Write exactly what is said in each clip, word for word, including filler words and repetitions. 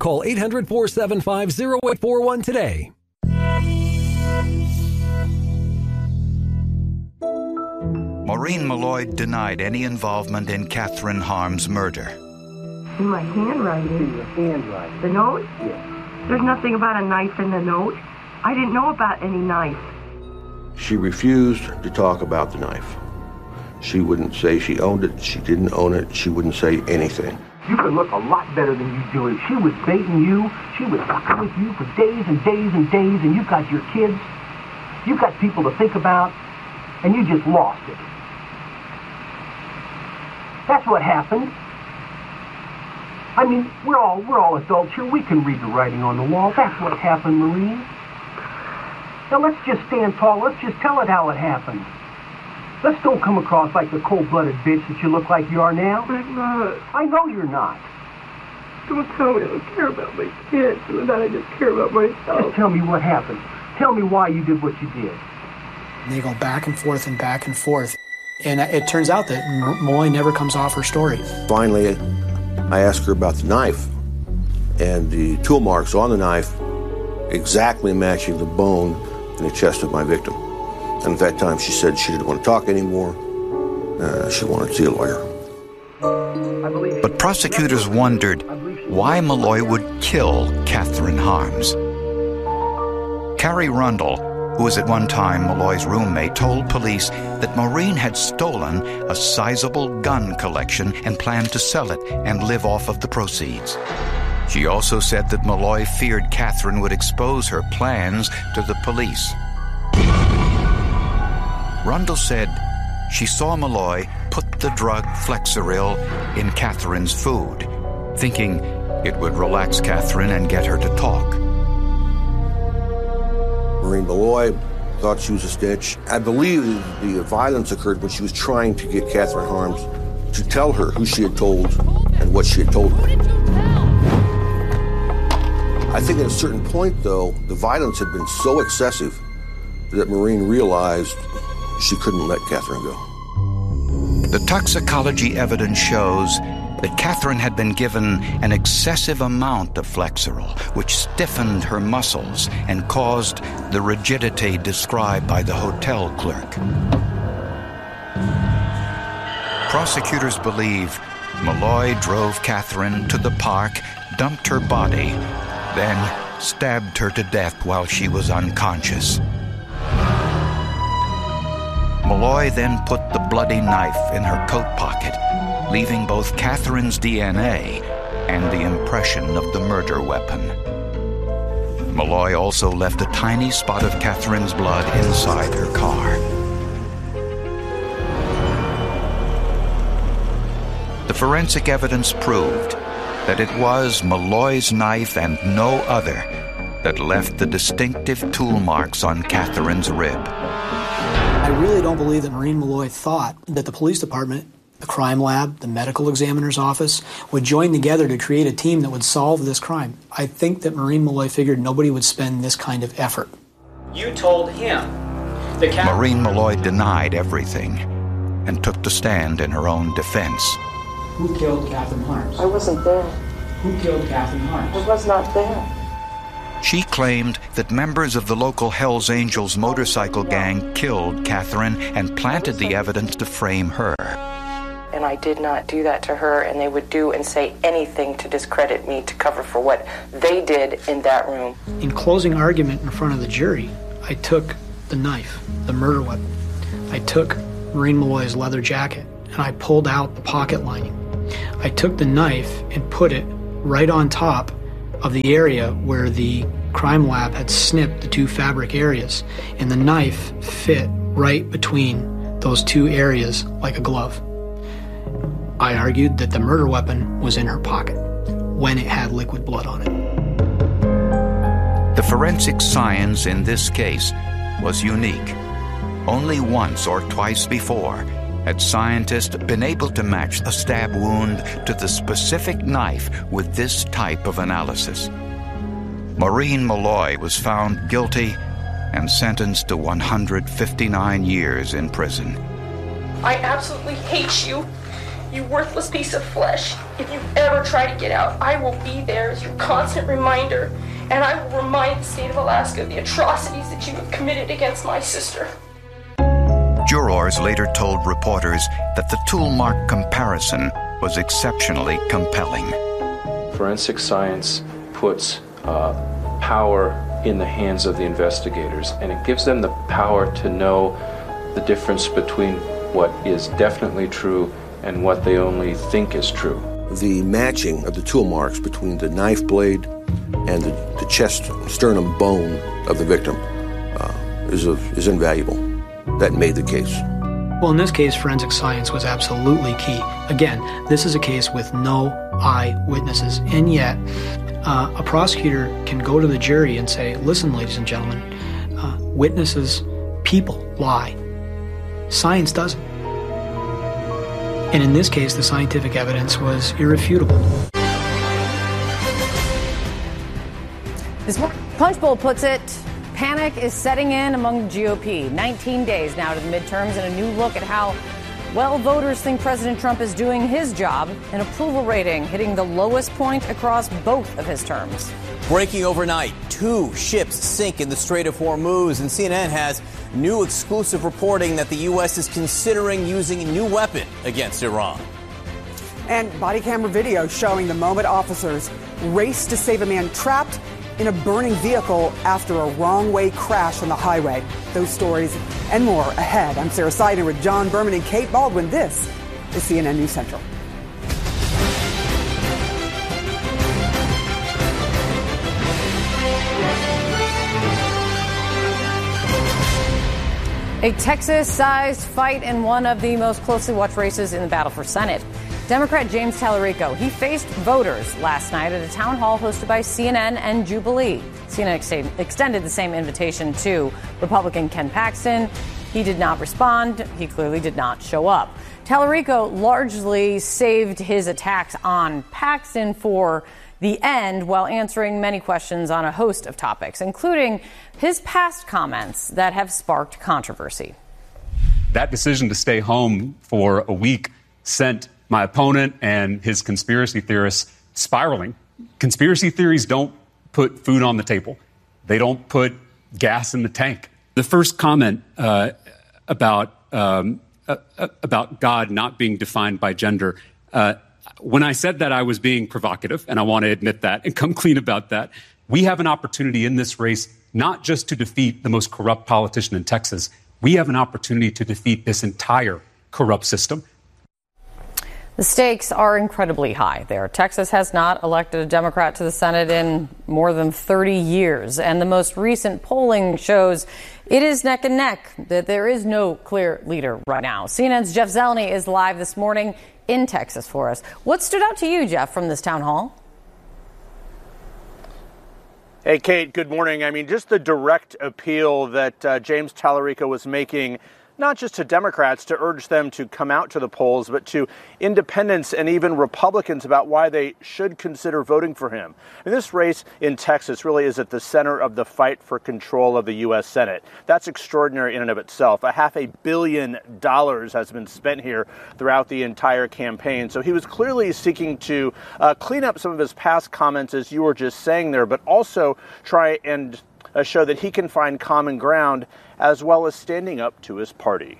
Call eight hundred, four seven five, zero eight four one today. Maureen Malloy denied any involvement in Catherine Harm's murder. In my handwriting. The handwriting. The note? Yes. There's nothing about a knife in the note. I didn't know about any knife. She refused to talk about the knife. She wouldn't say she owned it, she didn't own it, she wouldn't say anything. You could look a lot better than you do. She was baiting you, she was fucking with you for days and days and days, and you've got your kids, you've got people to think about, and you just lost it. That's what happened. I mean, we're all we're all adults here. We can read the writing on the wall. That's what happened, Maureen. Now let's just stand tall. Let's just tell it how it happened. Let's don't come across like the cold-blooded bitch that you look like you are now. I'm not. I know you're not. Don't tell me I don't care about my kids and that I just care about myself. Just tell me what happened. Tell me why you did what you did. They go back and forth and back and forth. And it turns out that Malloy never comes off her story. Finally, I asked her about the knife, and the tool marks on the knife exactly matching the bone in the chest of my victim. And at that time, she said she didn't want to talk anymore. Uh, she wanted to see a lawyer. But prosecutors wondered why Malloy would kill Catherine Harms. Carrie Rundle, who was at one time Malloy's roommate, told police that Maureen had stolen a sizable gun collection and planned to sell it and live off of the proceeds. She also said that Malloy feared Catherine would expose her plans to the police. Rundle said she saw Malloy put the drug Flexeril in Catherine's food, thinking it would relax Catherine and get her to talk. Maureen Malloy thought she was a snitch. I believe the violence occurred when she was trying to get Catherine Harms to tell her who she had told and what she had told her. I think at a certain point, though, the violence had been so excessive that Maureen realized she couldn't let Catherine go. The toxicology evidence shows that Catherine had been given an excessive amount of Flexeril, which stiffened her muscles and caused the rigidity described by the hotel clerk. Prosecutors believe Malloy drove Catherine to the park, dumped her body, then stabbed her to death while she was unconscious. Malloy then put the bloody knife in her coat pocket, leaving both Catherine's D N A and the impression of the murder weapon. Malloy also left a tiny spot of Catherine's blood inside her car. The forensic evidence proved that it was Malloy's knife and no other that left the distinctive tool marks on Catherine's rib. I really don't believe that Maureen Malloy thought that the police department, the crime lab, the medical examiner's office would join together to create a team that would solve this crime. I think that Maureen Malloy figured nobody would spend this kind of effort. You told him. The Cat- Maureen Malloy denied everything and took the stand in her own defense. Who killed Catherine Harms? I wasn't there. Who killed Catherine Harms? I was not there. She claimed that members of the local Hells Angels motorcycle gang killed Catherine and planted the evidence to frame her. And I did not do that to her, and they would do and say anything to discredit me, to cover for what they did in that room. In closing argument in front of the jury, I took the knife, the murder weapon. I took Maureen Malloy's leather jacket, and I pulled out the pocket lining. I took the knife and put it right on top of the area where the crime lab had snipped the two fabric areas, and the knife fit right between those two areas like a glove. I argued that the murder weapon was in her pocket when it had liquid blood on it. The forensic science in this case was unique. Only once or twice before had scientists been able to match a stab wound to the specific knife with this type of analysis. Maureen Malloy was found guilty and sentenced to one hundred fifty-nine years in prison. I absolutely hate you, You worthless piece of flesh. If you ever try to get out, I will be there as your constant reminder, and I will remind the state of Alaska of the atrocities that you have committed against my sister. Jurors later told reporters that the tool mark comparison was exceptionally compelling. Forensic science puts uh, power in the hands of the investigators, and it gives them the power to know the difference between what is definitely true and what they only think is true. The matching of the tool marks between the knife blade and the, the chest sternum bone of the victim uh, is, a, is invaluable. That made the case. Well, in this case, forensic science was absolutely key. Again, this is a case with no eyewitnesses, and yet uh, a prosecutor can go to the jury and say, listen, ladies and gentlemen, uh, witnesses, people lie. Science doesn't. And in this case, the scientific evidence was irrefutable. This Punchbowl puts it, panic is setting in among the G O P. nineteen days now to the midterms, and a new look at how well voters think President Trump is doing his job. An approval rating hitting the lowest point across both of his terms. Breaking overnight, two ships sink in the Strait of Hormuz, and C N N has new exclusive reporting that the U S is considering using a new weapon against Iran. And body camera video showing the moment officers race to save a man trapped in a burning vehicle after a wrong-way crash on the highway. Those stories and more ahead. I'm Sarah Seiden with John Berman and Kate Baldwin. This is C N N News Central. A Texas-sized fight in one of the most closely watched races in the battle for Senate. Democrat James Tallarico, he faced voters last night at a town hall hosted by C N N and Jubilee. C N N ex- extended the same invitation to Republican Ken Paxton. He did not respond. He clearly did not show up. Tallarico largely saved his attacks on Paxton for the end while answering many questions on a host of topics, including his past comments that have sparked controversy. That decision to stay home for a week sent my opponent and his conspiracy theorists spiraling. Conspiracy theories don't put food on the table. They don't put gas in the tank. The first comment uh, about um, uh, about God not being defined by gender, uh, when I said that, I was being provocative, and I want to admit that and come clean about that. We have an opportunity in this race not just to defeat the most corrupt politician in Texas. We have an opportunity to defeat this entire corrupt system. The stakes are incredibly high there. Texas has not elected a Democrat to the Senate in more than thirty years. And the most recent polling shows it is neck and neck, that there is no clear leader right now. C N N's Jeff Zeleny is live this morning in Texas for us. What stood out to you, Jeff, from this town hall? Hey, Kate, good morning. I mean, just the direct appeal that uh, James Tallarico was making, not just to Democrats to urge them to come out to the polls, but to independents and even Republicans about why they should consider voting for him. And this race in Texas really is at the center of the fight for control of the U S Senate. That's extraordinary in and of itself. A half a billion dollars has been spent here throughout the entire campaign. So he was clearly seeking to uh, clean up some of his past comments, as you were just saying there, but also try and Uh, show that he can find common ground, as well as standing up to his party.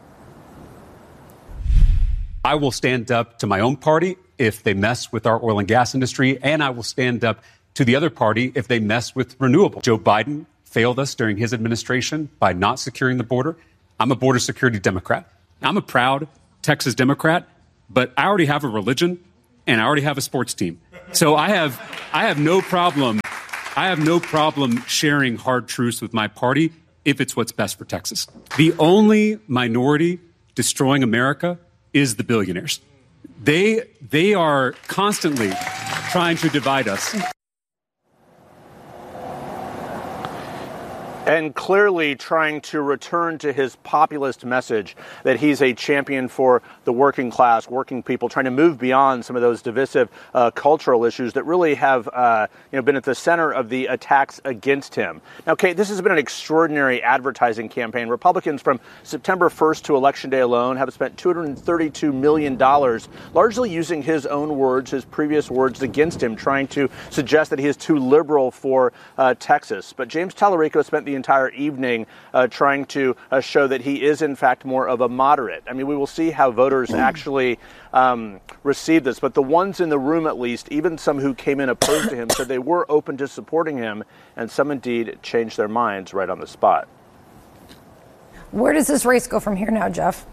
I will stand up to my own party if they mess with our oil and gas industry, and I will stand up to the other party if they mess with renewable. Joe Biden failed us during his administration by not securing the border. I'm a border security Democrat. I'm a proud Texas Democrat, but I already have a religion and I already have a sports team. So I have I have no problem I have no problem sharing hard truths with my party if it's what's best for Texas. The only minority destroying America is the billionaires. They they are constantly trying to divide us. And clearly trying to return to his populist message that he's a champion for the working class, working people, trying to move beyond some of those divisive uh, cultural issues that really have uh, you know, been at the center of the attacks against him. Now, Kate, this has been an extraordinary advertising campaign. Republicans from September first to Election Day alone have spent two hundred thirty-two million dollars, largely using his own words, his previous words against him, trying to suggest that he is too liberal for uh, Texas. But James Tallarico spent the entire evening uh, trying to uh, show that he is, in fact, more of a moderate. I mean, we will see how voters actually um, receive this. But the ones in the room, at least, even some who came in opposed to him, said they were open to supporting him, and some indeed changed their minds right on the spot. Where does this race go from here now, Jeff?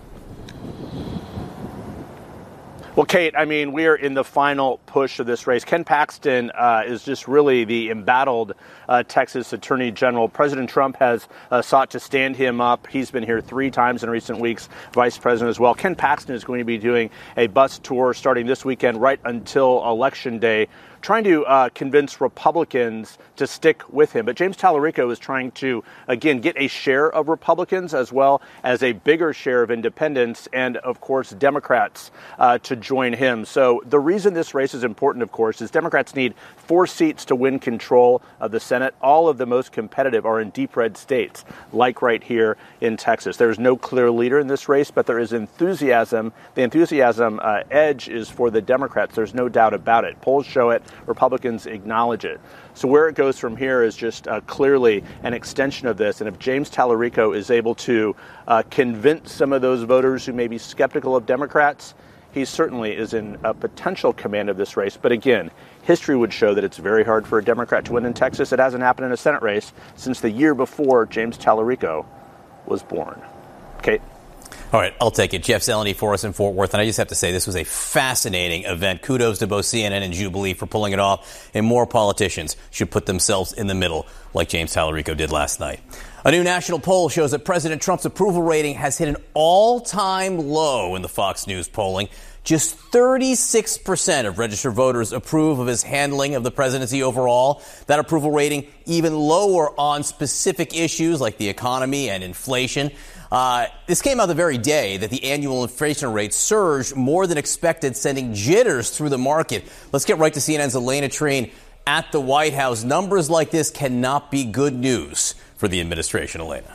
Well, Kate, I mean, we are in the final push of this race. Ken Paxton uh, is just really the embattled uh, Texas Attorney General. President Trump has uh, sought to stand him up. He's been here three times in recent weeks, Vice President as well. Ken Paxton is going to be doing a bus tour starting this weekend right until Election Day, trying to uh, convince Republicans to stick with him. But James Tallarico is trying to, again, get a share of Republicans as well as a bigger share of independents and, of course, Democrats uh, to join him. So the reason this race is important, of course, is Democrats need four seats to win control of the Senate. All of the most competitive are in deep red states, like right here in Texas. There's no clear leader in this race, but there is enthusiasm. The enthusiasm uh, edge is for the Democrats. There's no doubt about it. Polls show it. Republicans acknowledge it. So where it goes from here is just uh, clearly an extension of this. And if James Tallarico is able to uh, convince some of those voters who may be skeptical of Democrats, he certainly is in a potential command of this race. But again, history would show that it's very hard for a Democrat to win in Texas. It hasn't happened in a Senate race since the year before James Tallarico was born. Kate? All right, I'll take it. Jeff Zeleny for us in Fort Worth. And I just have to say, this was a fascinating event. Kudos to both C N N and Jubilee for pulling it off. And more politicians should put themselves in the middle like James Tallarico did last night. A new national poll shows that President Trump's approval rating has hit an all-time low in the Fox News polling. Just thirty-six percent of registered voters approve of his handling of the presidency overall. That approval rating even lower on specific issues like the economy and inflation. Uh, this came out the very day that the annual inflation rate surged more than expected, sending jitters through the market. Let's get right to C N N's Elena Trine at the White House. Numbers like this cannot be good news for the administration, Elena.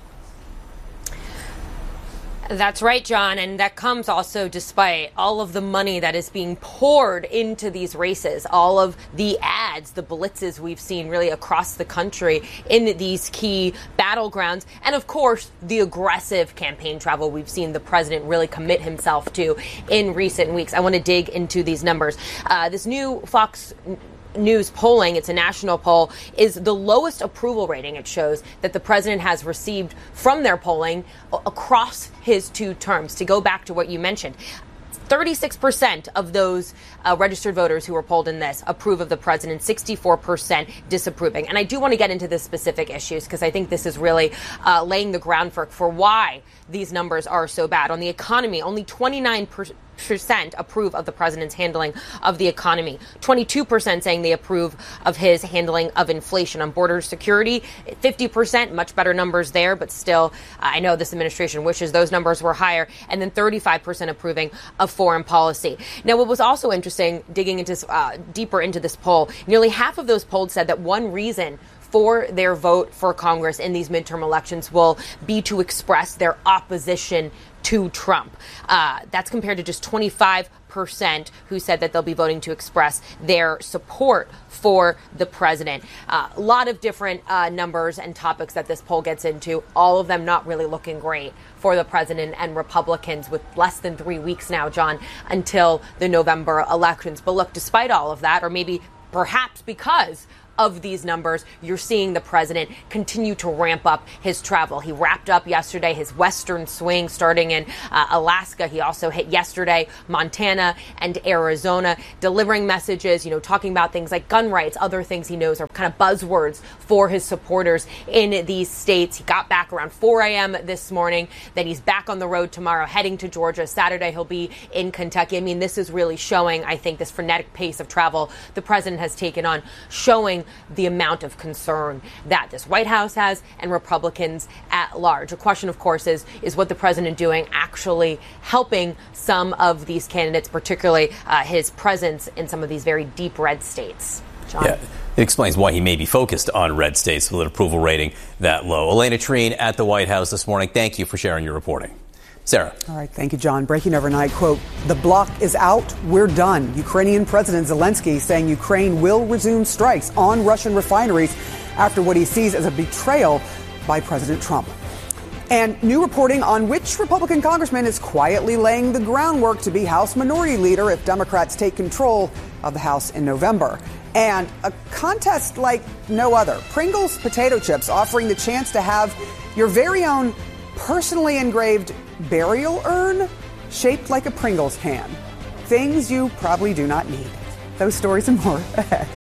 That's right, John. And that comes also despite all of the money that is being poured into these races, all of the ads, the blitzes we've seen really across the country in these key battlegrounds. And of course, the aggressive campaign travel we've seen the president really commit himself to in recent weeks. I want to dig into these numbers. Uh, this new Fox News polling, it's a national poll, is the lowest approval rating it shows that the president has received from their polling across his two terms. To go back to what you mentioned, thirty-six percent of those uh, registered voters who were polled in this approve of the president, sixty-four percent disapproving. And I do want to get into the specific issues because I think this is really uh, laying the groundwork for why these numbers are so bad. On the economy, only twenty-nine percent percent approve of the president's handling of the economy. twenty-two percent saying they approve of his handling of inflation. On border security, fifty percent, much better numbers there, but still, uh, I know this administration wishes those numbers were higher. And then thirty-five percent approving of foreign policy. Now, what was also interesting, digging into uh, deeper into this poll, nearly half of those polled said that one reason for their vote for Congress in these midterm elections will be to express their opposition to Trump. Uh, that's compared to just twenty-five percent who said that they'll be voting to express their support for the president. Uh, a lot of different uh, numbers and topics that this poll gets into, all of them not really looking great for the president and Republicans with less than three weeks now, John, until the November elections. But look, despite all of that, or maybe perhaps because of these numbers, you're seeing the president continue to ramp up his travel. He wrapped up yesterday his western swing starting in uh, Alaska. He also hit yesterday Montana and Arizona, delivering messages, you know, talking about things like gun rights, other things he knows are kind of buzzwords for his supporters in these states. He got back around four a.m. this morning. Then he's back on the road tomorrow, heading to Georgia. Saturday, he'll be in Kentucky. I mean, this is really showing, I think, this frenetic pace of travel the president has taken on, showing the amount of concern that this White House has and Republicans at large. A question, of course, is, is what the president doing actually helping some of these candidates, particularly uh, his presence in some of these very deep red states? John? Yeah. It explains why he may be focused on red states with an approval rating that low. Elena Treen at the White House this morning. Thank you for sharing your reporting. Sarah. All right. Thank you, John. Breaking overnight, quote, the bloc is out. We're done. Ukrainian President Zelensky saying Ukraine will resume strikes on Russian refineries after what he sees as a betrayal by President Trump. And new reporting on which Republican congressman is quietly laying the groundwork to be House Minority Leader if Democrats take control of the House in November. And a contest like no other. Pringles potato chips offering the chance to have your very own personally engraved burial urn shaped like a Pringles can. Things you probably do not need. Those stories and more ahead.